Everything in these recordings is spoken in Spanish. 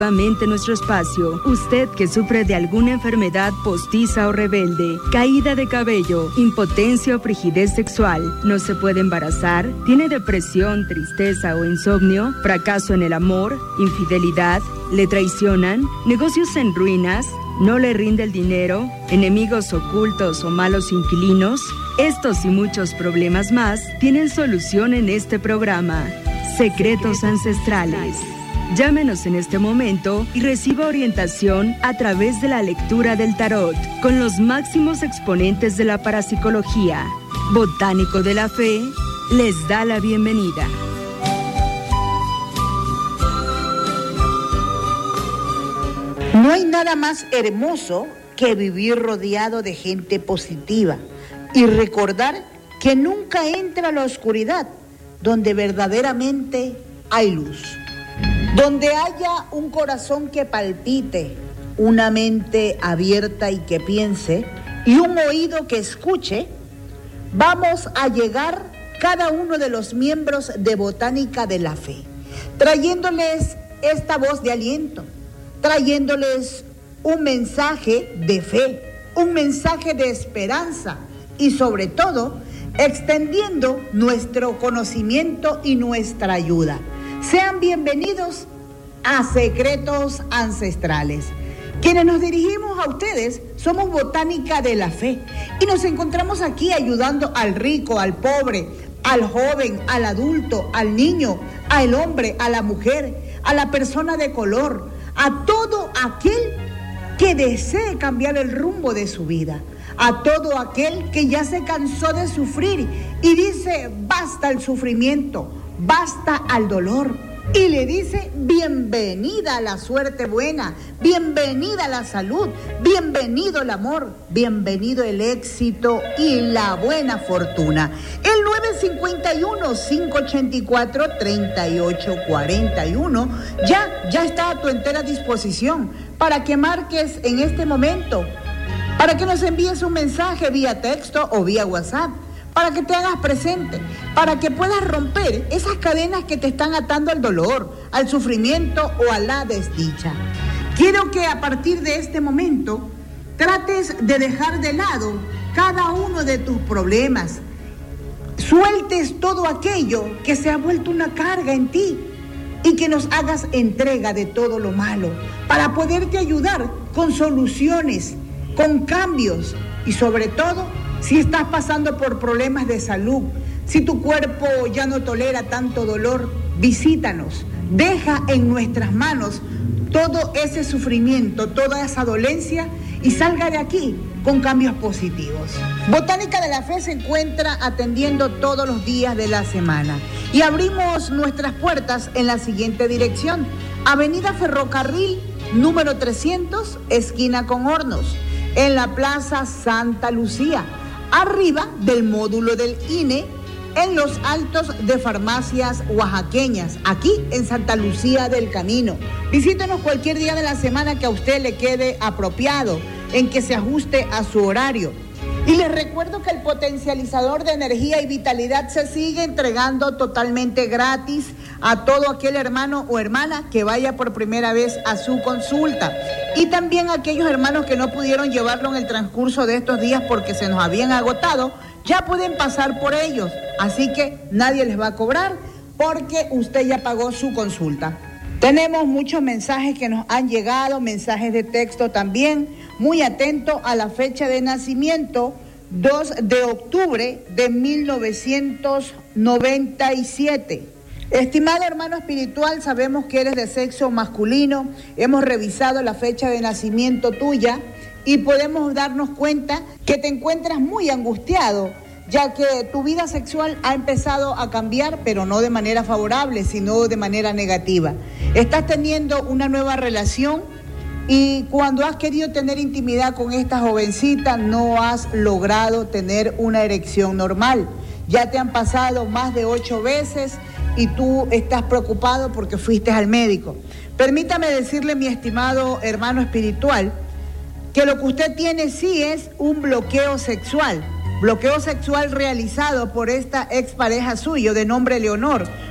Nuestro espacio. Usted que sufre de alguna enfermedad postiza o rebelde, caída de cabello, impotencia o frigidez sexual, no se puede embarazar, tiene depresión, tristeza o insomnio, fracaso en el amor, infidelidad, le traicionan, negocios en ruinas, no le rinde el dinero, enemigos ocultos o malos inquilinos. Estos y muchos problemas más tienen solución en este programa. Secretos Ancestrales. Llámenos en este momento y reciba orientación a través de la lectura del tarot con los máximos exponentes de la parapsicología. Botánico de la Fe les da la bienvenida. No hay nada más hermoso que vivir rodeado de gente positiva y recordar que nunca entra la oscuridad donde verdaderamente hay luz. Donde haya un corazón que palpite, una mente abierta y que piense, y un oído que escuche, vamos a llegar cada uno de los miembros de Botánica de la Fe, trayéndoles esta voz de aliento, trayéndoles un mensaje de fe, un mensaje de esperanza y sobre todo, extendiendo nuestro conocimiento y nuestra ayuda. Sean bienvenidos a Secretos Ancestrales. Quienes nos dirigimos a ustedes somos Botánica de la Fe y nos encontramos aquí ayudando al rico, al pobre, al joven, al adulto, al niño, al hombre, a la mujer, a la persona de color, a todo aquel que desee cambiar el rumbo de su vida, a todo aquel que ya se cansó de sufrir y dice basta al sufrimiento, basta al dolor, y le dice bienvenida a la suerte buena, bienvenida a la salud, bienvenido el amor, bienvenido el éxito y la buena fortuna. El 951-584-3841 ya está a tu entera disposición para que marques en este momento, para que nos envíes un mensaje vía texto o vía WhatsApp, para que te hagas presente, para que puedas romper esas cadenas que te están atando al dolor, al sufrimiento o a la desdicha. Quiero que a partir de este momento trates de dejar de lado cada uno de tus problemas, sueltes todo aquello que se ha vuelto una carga en ti y que nos hagas entrega de todo lo malo para poderte ayudar con soluciones, con cambios y sobre todo si estás pasando por problemas de salud, si tu cuerpo ya no tolera tanto dolor, visítanos. Deja en nuestras manos todo ese sufrimiento, toda esa dolencia y salga de aquí con cambios positivos. Botánica de la Fe se encuentra atendiendo todos los días de la semana y abrimos nuestras puertas en la siguiente dirección: Avenida Ferrocarril, número 300, esquina con Hornos, en la Plaza Santa Lucía, arriba del módulo del INE, en los altos de Farmacias Oaxaqueñas, aquí en Santa Lucía del Camino. Visítenos cualquier día de la semana que a usted le quede apropiado, en que se ajuste a su horario. Y les recuerdo que el potencializador de energía y vitalidad se sigue entregando totalmente gratis a todo aquel hermano o hermana que vaya por primera vez a su consulta. Y también a aquellos hermanos que no pudieron llevarlo en el transcurso de estos días porque se nos habían agotado, ya pueden pasar por ellos. Así que nadie les va a cobrar porque usted ya pagó su consulta. Tenemos muchos mensajes que nos han llegado, mensajes de texto también. Muy atento a la fecha de nacimiento, 2 de octubre de 1997. Estimado hermano espiritual, sabemos que eres de sexo masculino. Hemos revisado la fecha de nacimiento tuya y podemos darnos cuenta que te encuentras muy angustiado, ya que tu vida sexual ha empezado a cambiar, pero no de manera favorable, sino de manera negativa. Estás teniendo una nueva relación y cuando has querido tener intimidad con esta jovencita, no has logrado tener una erección normal. Ya te han pasado más de 8 veces y tú estás preocupado porque fuiste al médico. Permítame decirle, mi estimado hermano espiritual, que lo que usted tiene sí es un bloqueo sexual realizado por esta expareja suyo de nombre Leonor,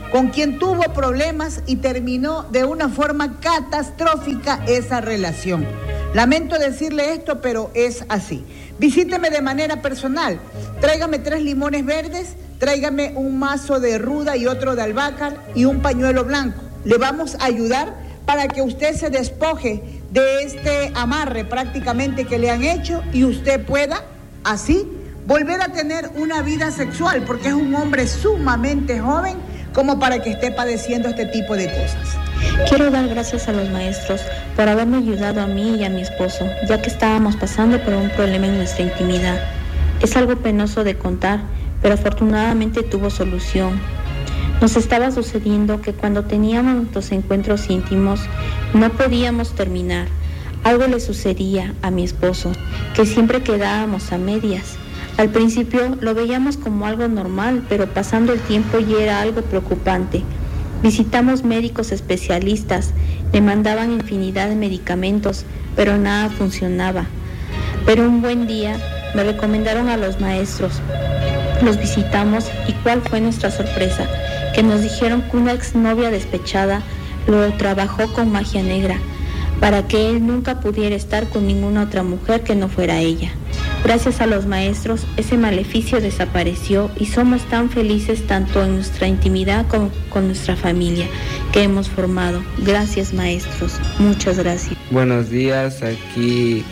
con quien tuvo problemas y terminó de una forma catastrófica esa relación. Lamento decirle esto, pero es así. Visíteme de manera personal. Tráigame 3 limones verdes, tráigame un mazo de ruda y otro de albahaca y un pañuelo blanco. Le vamos a ayudar para que usted se despoje de este amarre prácticamente que le han hecho y usted pueda, así, volver a tener una vida sexual, porque es un hombre sumamente joven como para que esté padeciendo este tipo de cosas. Quiero dar gracias a los maestros por haberme ayudado a mí y a mi esposo, ya que estábamos pasando por un problema en nuestra intimidad. Es algo penoso de contar, pero afortunadamente tuvo solución. Nos estaba sucediendo que cuando teníamos nuestros encuentros íntimos no podíamos terminar. Algo le sucedía a mi esposo, que siempre quedábamos a medias. Al principio lo veíamos como algo normal, pero pasando el tiempo ya era algo preocupante. Visitamos médicos especialistas, le mandaban infinidad de medicamentos, pero nada funcionaba. Pero un buen día me recomendaron a los maestros. Los visitamos y ¿cuál fue nuestra sorpresa? Que nos dijeron que una exnovia despechada lo trabajó con magia negra, para que él nunca pudiera estar con ninguna otra mujer que no fuera ella. Gracias a los maestros, ese maleficio desapareció y somos tan felices tanto en nuestra intimidad como con nuestra familia que hemos formado. Gracias, maestros. Muchas gracias. Buenos días, aquí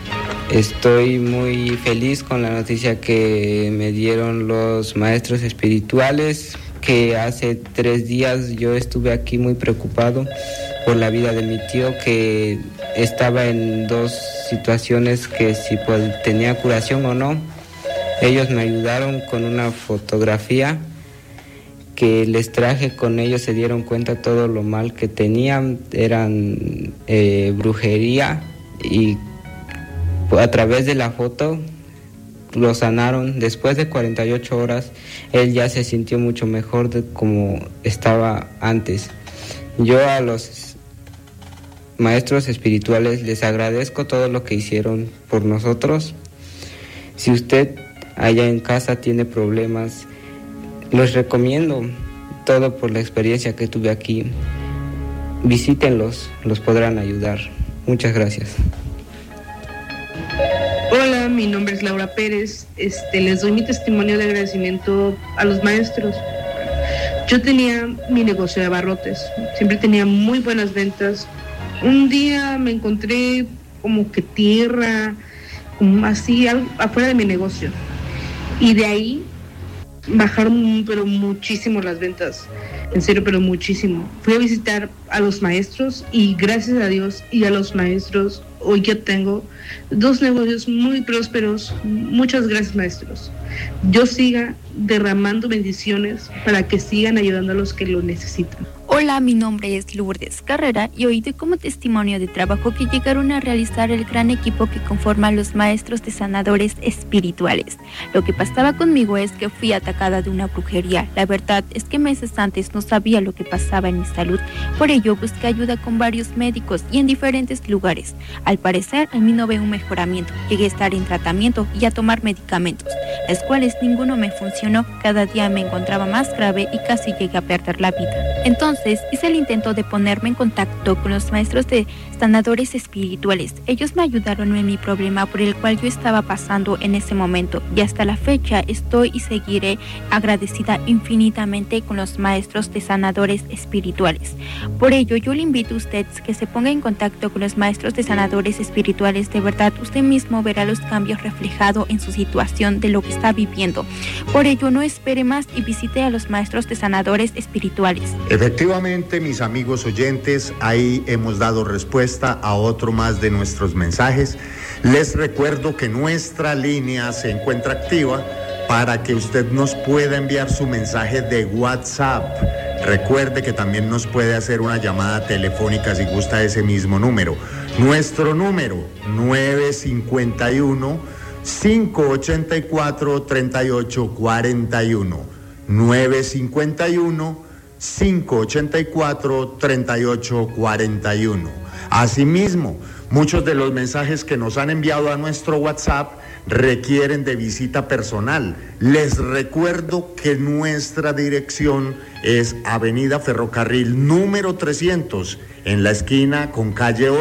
estoy muy feliz con la noticia que me dieron los maestros espirituales, que hace 3 días yo estuve aquí muy preocupado por la vida de mi tío, que estaba en 2 situaciones que si tenía curación o no. Ellos me ayudaron con una fotografía que les traje, con ellos se dieron cuenta todo lo mal que tenían, eran brujería, y a través de la foto lo sanaron. Después de 48 horas él ya se sintió mucho mejor de como estaba antes. Yo a los maestros espirituales les agradezco todo lo que hicieron por nosotros. Si usted allá en casa tiene problemas, los recomiendo todo por la experiencia que tuve aquí. Visítenlos, los podrán ayudar. Muchas gracias. Hola, mi nombre es Laura Pérez. Les doy mi testimonio de agradecimiento a los maestros. Yo tenía mi negocio de abarrotes, siempre tenía muy buenas ventas. Un día me encontré como que tierra, como así, afuera de mi negocio. Y de ahí bajaron pero muchísimo las ventas, en serio, pero muchísimo. Fui a visitar a los maestros y gracias a Dios y a los maestros, hoy ya tengo 2 negocios muy prósperos. Muchas gracias, maestros. Dios siga derramando bendiciones para que sigan ayudando a los que lo necesitan. Hola, mi nombre es Lourdes Carrera y hoy doy como testimonio de trabajo que llegaron a realizar el gran equipo que conforma los maestros de sanadores espirituales. Lo que pasaba conmigo es que fui atacada de una brujería. La verdad es que meses antes no sabía lo que pasaba en mi salud, por ello busqué ayuda con varios médicos y en diferentes lugares. Al parecer, en mí no veo un mejoramiento. Llegué a estar en tratamiento y a tomar medicamentos, los cuales ninguno me funcionó. Cada día me encontraba más grave y casi llegué a perder la vida. Entonces hice el intento de ponerme en contacto con los maestros de sanadores espirituales. Ellos me ayudaron en mi problema por el cual yo estaba pasando en ese momento, y hasta la fecha estoy y seguiré agradecida infinitamente con los maestros de sanadores espirituales. Por ello yo le invito a usted que se ponga en contacto con los maestros de sanadores espirituales. De verdad, usted mismo verá los cambios reflejados en su situación de lo que está viviendo. Por ello no espere más y visite a los maestros de sanadores espirituales. Efectivamente, mis amigos oyentes, ahí hemos dado respuesta a otro más de nuestros mensajes. Les recuerdo que nuestra línea se encuentra activa para que usted nos pueda enviar su mensaje de WhatsApp. Recuerde que también nos puede hacer una llamada telefónica si gusta ese mismo número. Nuestro número 951-584-3841. 951-584-3841. Asimismo, muchos de los mensajes que nos han enviado a nuestro WhatsApp requieren de visita personal. Les recuerdo que nuestra dirección es Avenida Ferrocarril número 300, en la esquina con calle